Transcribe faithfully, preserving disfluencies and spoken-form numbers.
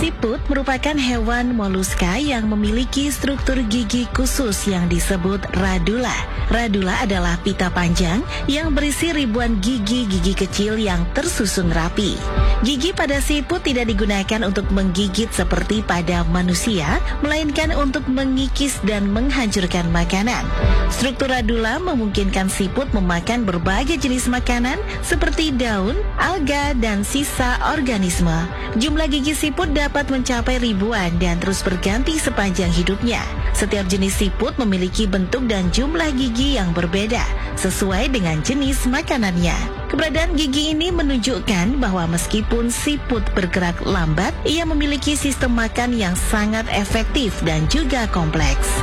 Siput merupakan hewan moluska yang memiliki struktur gigi khusus yang disebut radula. Radula adalah pita panjang yang berisi ribuan gigi-gigi kecil yang tersusun rapi. Gigi pada siput tidak digunakan untuk menggigit seperti pada manusia, melainkan untuk mengikis dan menghancurkan makanan. Struktur radula memungkinkan siput memakan berbagai jenis makanan seperti daun, alga, dan sisa organisme. Jumlah gigi siput dapat mencapai ribuan dan terus berganti sepanjang hidupnya. Setiap jenis siput memiliki bentuk dan jumlah gigi yang berbeda sesuai dengan jenis makanannya. Keberadaan gigi ini menunjukkan bahwa meskipun siput bergerak lambat, ia memiliki sistem makan yang sangat efektif dan juga kompleks.